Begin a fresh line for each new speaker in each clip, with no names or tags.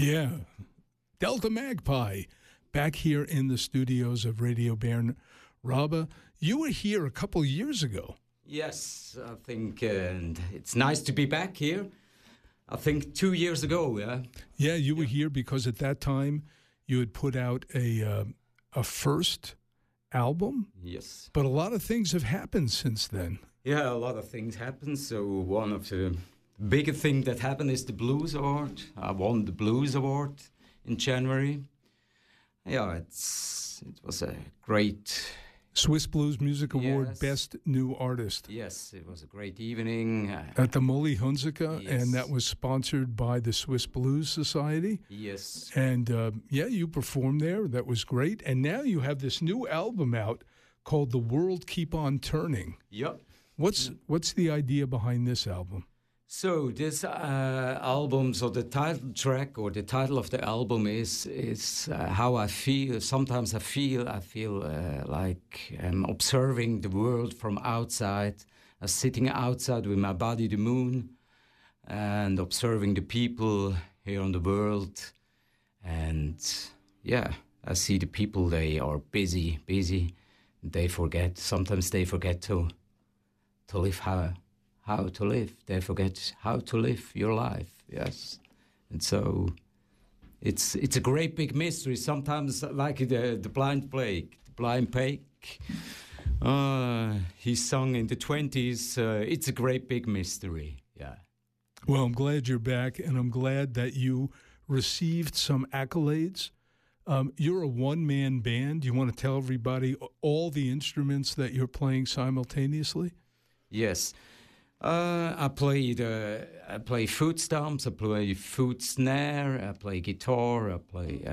Yeah. Delta Magpie, back here in the studios of Radio Bern. Rabah, you were here a couple years ago.
Yes, I think and it's nice to be back here. I think 2 years ago, yeah.
Yeah, you were here because at that time you had put out a first album.
Yes.
But a lot of things have happened since then.
Yeah, a lot of things happened. So one of the bigger things that happened is the Blues Award. I won the Blues Award in January. Yeah, it was a great...
Swiss Blues Music Award,
yes.
Best New Artist.
Yes, it was a great evening.
At the Molly Hunziker,
yes.
and that was sponsored by the Swiss Blues Society.
Yes.
And yeah, you performed there. That was great. And now you have this new album out called The World Keep On Turning.
Yep.
What's the idea behind this album?
So this album, so the title track or the title of the album is how I feel. Sometimes I feel like I'm observing the world from outside, sitting outside with my body, the moon, and observing the people here on the world. And yeah, I see the people, they are busy. They forget, sometimes they forget to live how to live. They forget how to live your life, yes. And so it's a great big mystery. Sometimes like the blind plague, he sung in the 20s. It's a great big mystery, yeah.
Well, I'm glad you're back, and I'm glad that you received some accolades. You're a one-man band. You want to tell everybody all the instruments that you're playing simultaneously?
Yes. I play foot stomps, I play foot snare, I play guitar, I play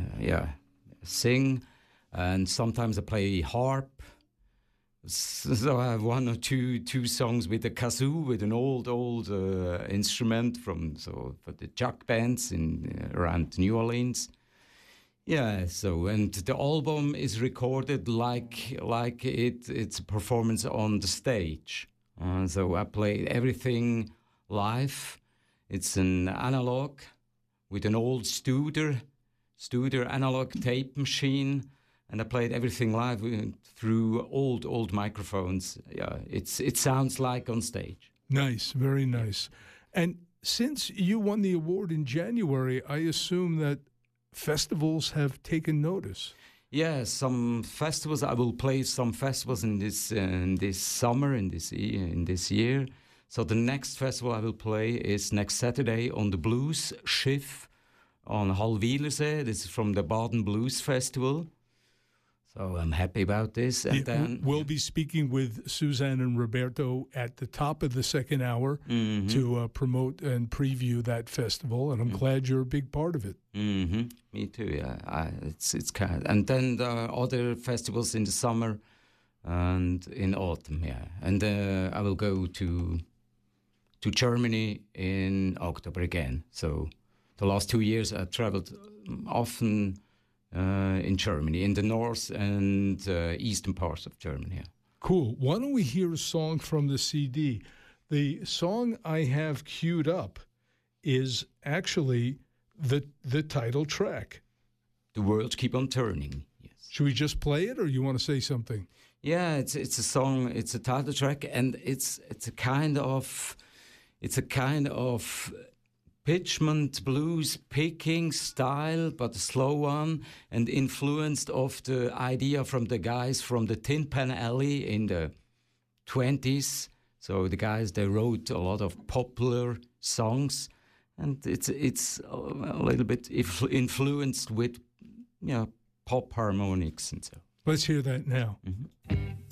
sing, and sometimes I play harp. So I have one or two songs with a kazoo, with an old instrument for the jug bands around New Orleans. Yeah, so and the album is recorded like it's a performance on the stage. So I play everything live. It's an analog with an old Studer analog tape machine, and I played everything live through old microphones. Yeah, it sounds like on stage.
Nice, very nice. And since you won the award in January, I assume that festivals have taken notice.
Yeah, some festivals. I will play some festivals in this summer, in this year. So the next festival I will play is next Saturday on the Blues Schiff on Hallwilersee. This is from the Baden Blues Festival. So I'm happy about this. And then
we'll be speaking with Suzanne and Roberto at the top of the second hour to promote and preview that festival, and I'm glad you're a big part of it.
Mm-hmm. Me too. Yeah, it's kind of, and then the other festivals in the summer and in autumn. Yeah, and I will go to Germany in October again. So the last 2 years I've traveled often. In Germany, in the north and eastern parts of Germany. Yeah.
Cool. Why don't we hear a song from the CD? The song I have queued up is actually the title track.
The World Keep On Turning. Yes.
Should we just play it, or you want to say something?
Yeah, it's a song. It's a title track, and it's a kind of pitchment blues picking style, but a slow one, and influenced of the idea from the guys from the Tin Pan Alley in the 20s. So the guys, they wrote a lot of popular songs, and it's a little bit influenced with pop harmonics and so.
Let's hear that now.
Mm-hmm.